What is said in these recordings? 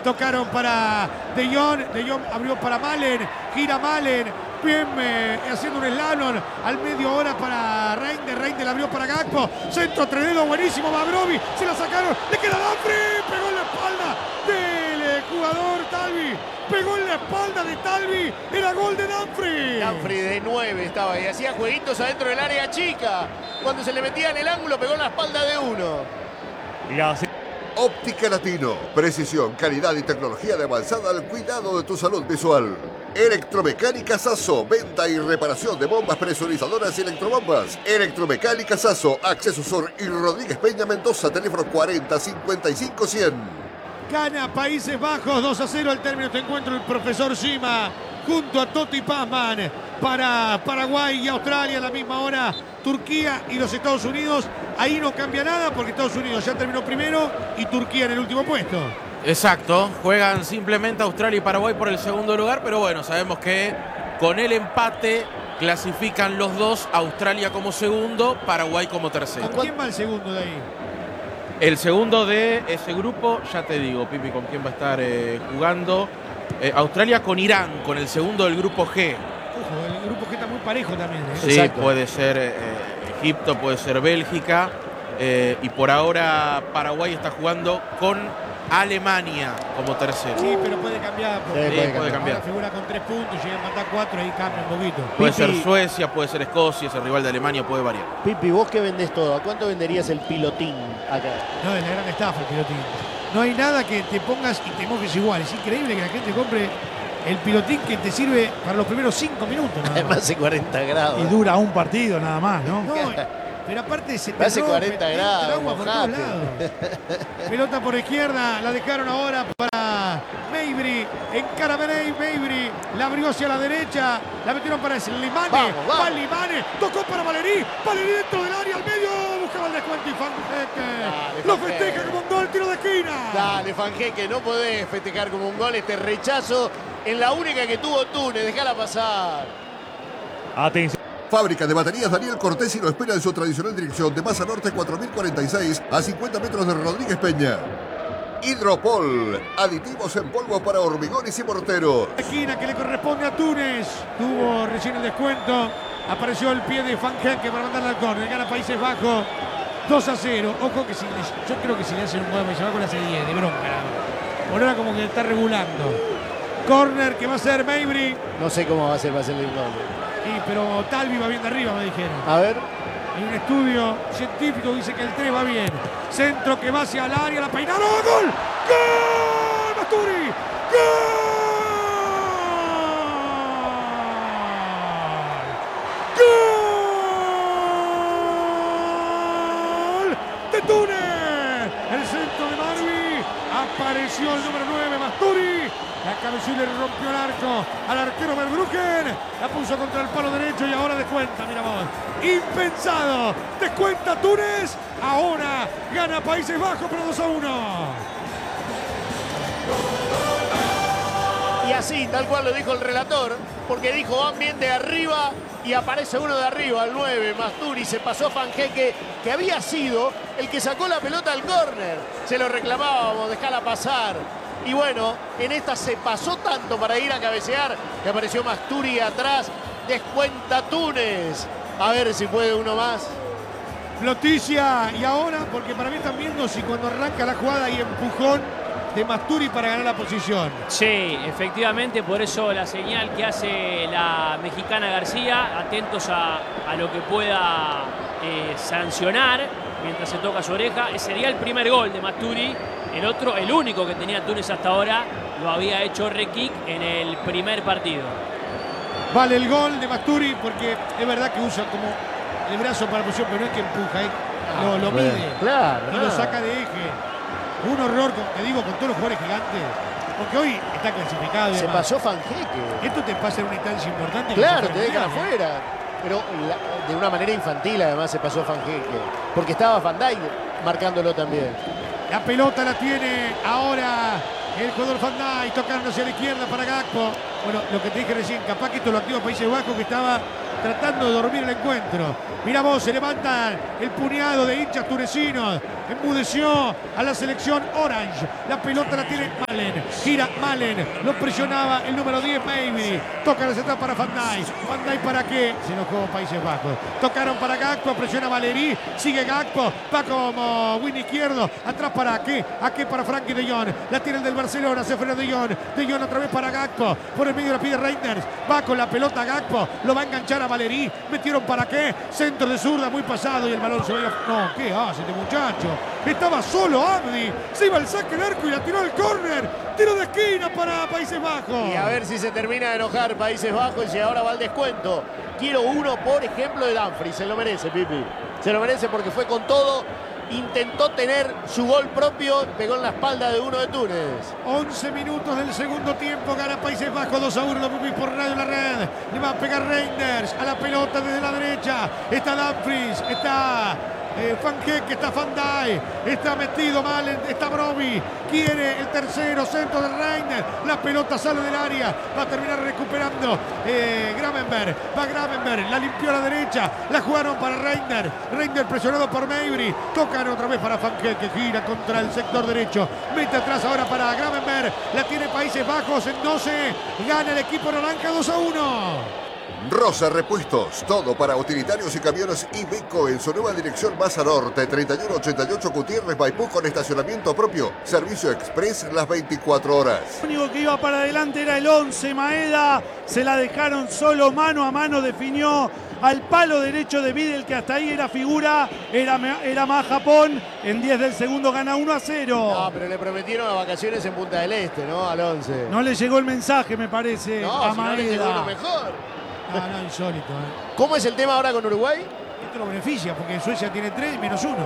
Tocaron para De Jong abrió para Malen, gira Malen, bien haciendo un slalom al medio hora para Reindel abrió para Gakpo, centro tres dedos buenísimo, Babrovi, se la sacaron, le queda Dumfries, pegó en la espalda del jugador Talvi, pegó en la espalda de Talvi, era gol de Dumfries. Dumfries de 9 estaba ahí, hacía jueguitos adentro del área chica, cuando se le metía en el ángulo pegó en la espalda de uno. Óptica Latino, precisión, calidad y tecnología de avanzada al cuidado de tu salud visual. Electromecánica Sasso, venta y reparación de bombas presurizadoras y electrobombas. Electromecánica Sasso, Acceso Sur y Rodríguez Peña Mendoza, teléfono 40 55 100. Gana Países Bajos 2-0 al término de este encuentro el profesor Shima junto a Totti Pazman para Paraguay y Australia a la misma hora. Turquía y los Estados Unidos. Ahí no cambia nada porque Estados Unidos ya terminó primero y Turquía en el último puesto. Exacto, juegan simplemente Australia y Paraguay por el segundo lugar, pero bueno, sabemos que con el empate clasifican los dos, Australia como segundo, Paraguay como tercero. ¿Con quién va el segundo de ahí? El segundo de ese grupo, ya te digo, Pipi, con quién va a estar jugando. Australia con Irán, con el segundo del grupo G. Ojo, el grupo G está muy parejo también. Sí, exacto. Puede ser Egipto, puede ser Bélgica. Y por ahora Paraguay está jugando con Alemania como tercero. Sí, pero puede cambiar. Sí, puede cambiar. Ahora figura con 3 puntos, llega a matar 4, ahí cambia un poquito. Puede ser Suecia, puede ser Escocia, ese rival de Alemania puede variar. Pipi, vos que vendés todo, ¿a cuánto venderías el pilotín acá? No, es la gran estafa el pilotín. No hay nada que te pongas y te mojes igual. Es increíble que la gente compre el pilotín que te sirve para los primeros 5 minutos. Además de 40 grados. Y dura un partido nada más, ¿no? No, pero aparte se te hace rompe, 40 grados, agua por todos lados. Pelota por izquierda, la dejaron ahora para Mejbri, encara Mejbri, la abrió hacia la derecha, la metieron para Slimane, va Slimane, tocó para Valerí dentro del área, al medio, buscaba el descuento y Fanjeque lo festeja como un gol, tiro de esquina. Dale, Fanjeque, no podés festejar como un gol este rechazo en la única que tuvo Túnez, dejala pasar. Atención. Fábrica de baterías Daniel Cortesi lo espera en su tradicional dirección de Maza Norte 4046 a 50 metros de Rodríguez Peña. Hidropol, aditivos en polvo para hormigones y morteros. Esquina que le corresponde a Túnez, tuvo recién el descuento, apareció el pie de Fanjeque para mandarla al córner, gana Países Bajos 2-0. Ojo que yo creo que si le hacen un gol se va con la serie de bronca. Por ahora como que está regulando. Córner que va a ser Mejbri. No sé cómo va a ser para hacerle el gol. Sí, pero Talvi va bien de arriba, me dijeron. A ver. Hay un estudio científico que dice que el 3 va bien. Centro que va hacia el área, la peinaron. ¡Gol! ¡Gol! ¡Masturi! ¡Gol! ¡Gol! ¡De Túnez! El centro de Marvi. Apareció el número 9, Masturi. La cabecilla le rompió el arco al arquero Verbruggen. La puso contra el palo derecho y ahora descuenta, mira vos. Impensado. Descuenta Túnez. Ahora gana Países Bajos por 2-1. Y así, tal cual lo dijo el relator, porque dijo van bien de arriba y aparece uno de arriba, el 9, Masturi. Se pasó Fanjeque, que había sido el que sacó la pelota al córner. Se lo reclamábamos, dejala pasar. Y bueno, en esta se pasó tanto para ir a cabecear que apareció Masturi atrás. Descuenta Túnez. A ver si puede uno más. Noticia, y ahora, porque para mí están viendo si cuando arranca la jugada hay empujón de Masturi para ganar la posición. Sí, efectivamente, por eso la señal que hace la mexicana García, atentos a lo que pueda sancionar mientras se toca su oreja. Ese sería el primer gol de Masturi. El otro, el único que tenía Túnez hasta ahora, lo había hecho Rekik en el primer partido. Vale el gol de Masturi porque es verdad que usa como el brazo para la posición, pero no es que empuja, lo mide. Claro. Y lo saca de eje. Un horror, te digo, con todos los jugadores gigantes. Porque hoy está clasificado. Se pasó Fanjeque. Esto te pasa en una instancia importante. Claro, te dejan afuera. Pero de una manera infantil además se pasó Fanjeque. Porque estaba Van Dijk marcándolo también. La pelota la tiene ahora el jugador Van Dijk, tocando hacia la izquierda para Gakpo. Bueno, lo que te dije recién, capaz que esto lo activa Países Bajos, que estaba tratando de dormir el encuentro. Mirá vos, se levantan el puñado de hinchas tunecinos. Enmudeció a la selección Orange. La pelota la tiene Malen. Gira Malen. Lo presionaba el número 10, Maybe. Toca la central para Van Dijk. Van Dijk para qué? Se enojó Países Bajos. Tocaron para Gakpo. Presiona Valeri. Sigue Gakpo. Va como win izquierdo. Atrás para qué? ¿A qué? Para Frankie de Jong. La tiene el del Barcelona. Se frena de Jong. De Jong otra vez para Gakpo. Por el medio la pide Reinders. Va con la pelota Gakpo. Lo va a enganchar a Valeri. Metieron para qué? Centro de zurda muy pasado y el balón se va. No, ¿qué hace este muchacho? Estaba solo Abdi. Se iba al saque de arco y la tiró al córner. Tiro de esquina para Países Bajos. Y a ver si se termina de enojar Países Bajos y ahora va al descuento. Quiero uno, por ejemplo, de Dumfries. Se lo merece, Pipi. Se lo merece porque fue con todo. Intentó tener su gol propio. Pegó en la espalda de uno de Túnez. 11 minutos del segundo tiempo. Gana Países Bajos 2-1. Lo Pipi por Radio La Red. Le va a pegar Reinders a la pelota desde la derecha. Está Dumfries. Está Van Heck, está Van Dijk, está metido Malen, está Brobbey, quiere el tercero, centro de Reinders, la pelota sale del área, va a terminar recuperando Gravenberg, va Gravenberg, la limpió a la derecha, la jugaron para Reinders, Reinders presionado por Mabry, tocan otra vez para Van Heck, que gira contra el sector derecho, mete atrás ahora para Gravenberg, la tiene Países Bajos en 12, gana el equipo naranja 2-1. Rosa Repuestos, todo para utilitarios y camiones Iveco en su nueva dirección Baza Norte, 3188 Gutiérrez Maipú con estacionamiento propio, servicio express las 24 horas. El único que iba para adelante era el 11, Maeda, se la dejaron solo mano a mano, definió al palo derecho de Vidal, que hasta ahí era figura, era más Japón, en 10 del segundo gana 1-0. No, pero le prometieron las vacaciones en Punta del Este, ¿no? Al 11. No le llegó el mensaje, me parece, No, a si no Maeda. le llegó lo mejor. No, insólito. ¿Cómo es el tema ahora con Uruguay? Esto lo beneficia porque Suecia tiene 3 menos 1.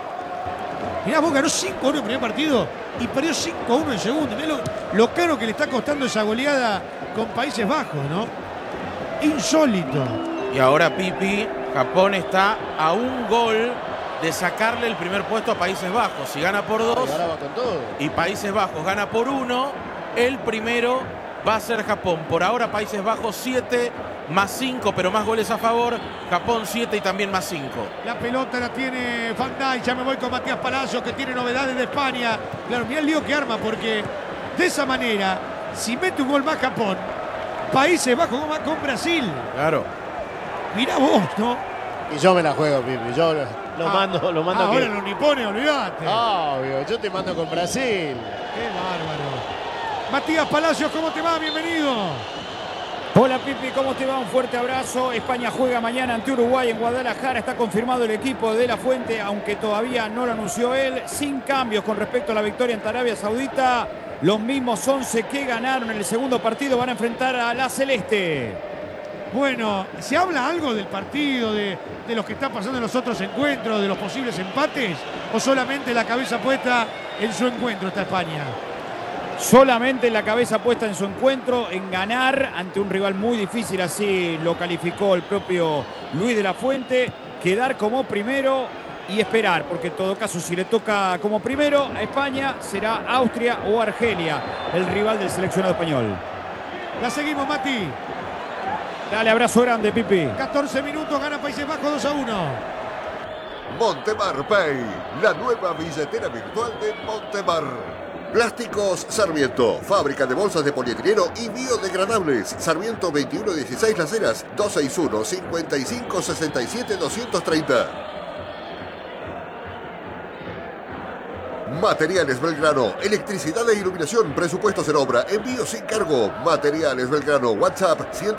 Mirá, vos ganó 5-1 en el primer partido y perdió 5-1 en el segundo. Mirá lo caro que le está costando esa goleada con Países Bajos, ¿no? Insólito. Y ahora Pipi, Japón está a un gol de sacarle el primer puesto a Países Bajos. Si gana por 2 Ahora va con todo. y Países Bajos gana por 1, el primero va a ser Japón. Por ahora Países Bajos 7 más 5, pero más goles a favor. Japón 7 y también más 5. La pelota la tiene Van Dijk. Ya me voy con Matías Palacios, que tiene novedades de España. Claro, mirá el lío que arma, porque de esa manera, si mete un gol más Japón, Países Bajos con Brasil. Claro. Mirá vos, ¿no? Y yo me la juego, Pipi. Yo lo mando ahora que... los nipones, olvidate. Obvio, yo te mando con Brasil. Qué bárbaro. Matías Palacios, ¿cómo te va? Bienvenido. Hola Pipi, ¿cómo te va? Un fuerte abrazo. España juega mañana ante Uruguay en Guadalajara. Está confirmado el equipo de La Fuente, aunque todavía no lo anunció él. Sin cambios con respecto a la victoria ante Arabia Saudita. Los mismos 11 que ganaron en el segundo partido van a enfrentar a la Celeste. Bueno, ¿se habla algo del partido, de lo que está pasando en los otros encuentros, de los posibles empates? ¿O solamente la cabeza puesta en su encuentro está España? Solamente la cabeza puesta en su encuentro, en ganar ante un rival muy difícil, así lo calificó el propio Luis de la Fuente, quedar como primero y esperar, porque en todo caso si le toca como primero a España será Austria o Argelia, el rival del seleccionado español. La seguimos, Mati. Dale, abrazo grande, Pipi. 14 minutos, gana Países Bajos 2-1. Montemar Pay, la nueva billetera virtual de Montemar. Plásticos Sarmiento, fábrica de bolsas de polietileno y biodegradables. Sarmiento 2116 Las Heras, 261-5567-230. Materiales Belgrano, electricidad e iluminación, presupuestos en obra, envío sin cargo. Materiales Belgrano, WhatsApp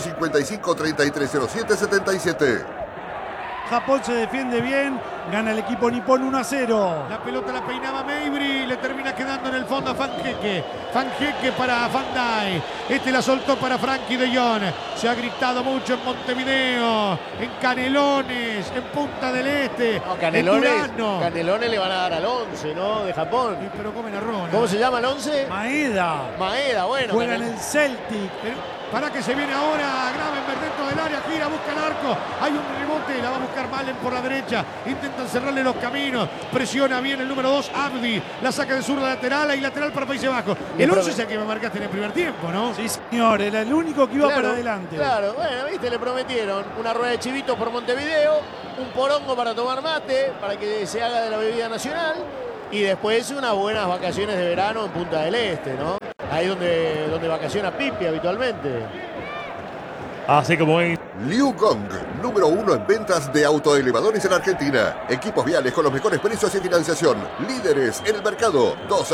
155-3307-77. Japón se defiende bien, gana el equipo nipón 1-0. La pelota la peinaba Mabry, le termina quedando en el fondo a Van Heck. Van Heck para Van Dijk. Este la soltó para Frankie de Jong. Se ha gritado mucho en Montevideo, en Canelones, en Punta del Este, No, en Durano. Canelones le van a dar al 11, ¿no? De Japón. Sí, pero comen arroz. ¿Cómo se llama el 11? Maeda Maeda, bueno. juega en el Celtic. Para que se viene ahora Gravenberg dentro del área, gira, busca el arco. Hay un rebote, la va a buscar Malen por la derecha. Intentó intentan cerrarle los caminos. Presiona bien el número 2, Abdi. La saca de zurda lateral, ahí lateral para Países Bajos. El 11 es el que me marcaste en el primer tiempo, ¿no? Sí, señor, era el único que iba para adelante. Claro, bueno, viste, le prometieron una rueda de chivitos por Montevideo, un porongo para tomar mate, para que se haga de la bebida nacional, y después unas buenas vacaciones de verano en Punta del Este, ¿no? Ahí donde vacaciona Pipi habitualmente. Así como es. Liu Gong, número 1 en ventas de autoelevadores en Argentina. Equipos viales con los mejores precios y financiación. Líderes en el mercado.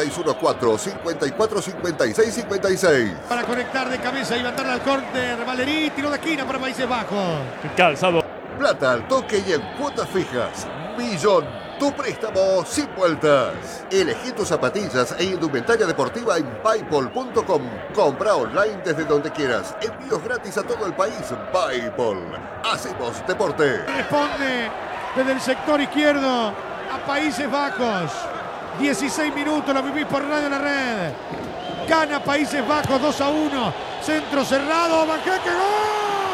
2614-545656. Para conectar de cabeza y mandarla al córner. Valerí, tiro de esquina para Países Bajos. Calzado. Plata al toque y en cuotas fijas. Millón. Tu préstamo sin vueltas. Elegí tus zapatillas e indumentaria deportiva en paypal.com. Compra online desde donde quieras. Envíos gratis a todo el país. Paypal. Hacemos deporte. Responde desde el sector izquierdo a Países Bajos. 16 minutos, lo vivís por Radio La Red. Gana Países Bajos 2-1. Centro cerrado. Van Hekke, ¡gol!